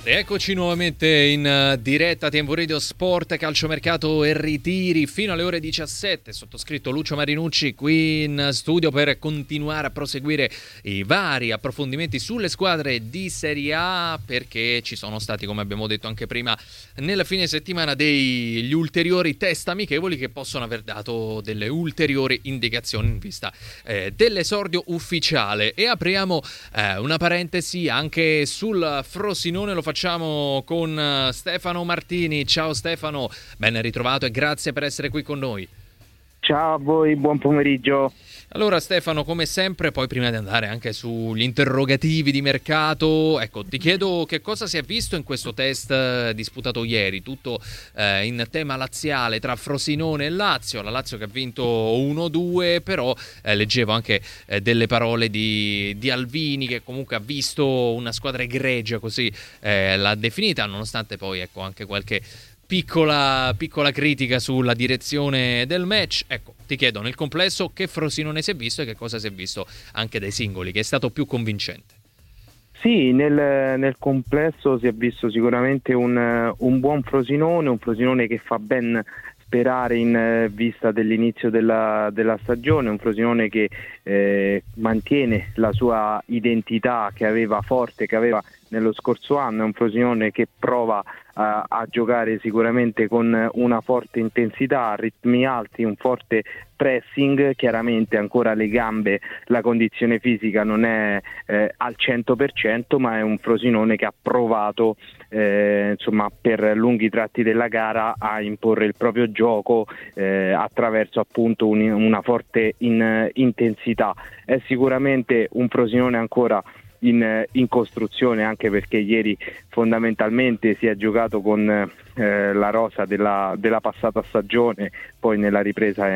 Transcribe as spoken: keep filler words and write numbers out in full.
Eccoci nuovamente in uh, diretta Tempo Radio Sport, calciomercato e ritiri fino alle ore diciassette. Sottoscritto Lucio Marinucci qui in studio per continuare a proseguire i vari approfondimenti sulle squadre di Serie A, perché ci sono stati, come abbiamo detto anche prima, nella fine settimana degli ulteriori test amichevoli che possono aver dato delle ulteriori indicazioni in vista eh, dell'esordio ufficiale. E apriamo eh, una parentesi anche sul Frosinone. Lo facciamo con Stefano Martini. Ciao Stefano, ben ritrovato e grazie per essere qui con noi. Ciao a voi, buon pomeriggio. Allora Stefano, come sempre, poi prima di andare anche sugli interrogativi di mercato, ecco, ti chiedo che cosa si è visto in questo test eh, disputato ieri, tutto eh, in tema laziale tra Frosinone e Lazio, la Lazio che ha vinto uno due, però eh, leggevo anche eh, delle parole di, di Alvini, che comunque ha visto una squadra egregia, così eh, l'ha definita, nonostante poi ecco anche qualche Piccola, piccola critica sulla direzione del match. Ecco, ti chiedo nel complesso che Frosinone si è visto e che cosa si è visto anche dai singoli, che è stato più convincente. Sì, nel, nel complesso si è visto sicuramente un, un buon Frosinone, un Frosinone che fa ben sperare in vista dell'inizio della, della stagione, un Frosinone che eh, mantiene la sua identità che aveva forte, che aveva nello scorso anno, è un Frosinone che prova a, a giocare sicuramente con una forte intensità, ritmi alti, un forte pressing. Chiaramente ancora le gambe, la condizione fisica non è eh, al cento per cento, ma è un Frosinone che ha provato eh, insomma per lunghi tratti della gara a imporre il proprio gioco eh, attraverso appunto un, una forte in, intensità. È sicuramente un Frosinone ancora In, in costruzione, anche perché ieri fondamentalmente si è giocato con eh, la rosa della, della passata stagione, poi nella ripresa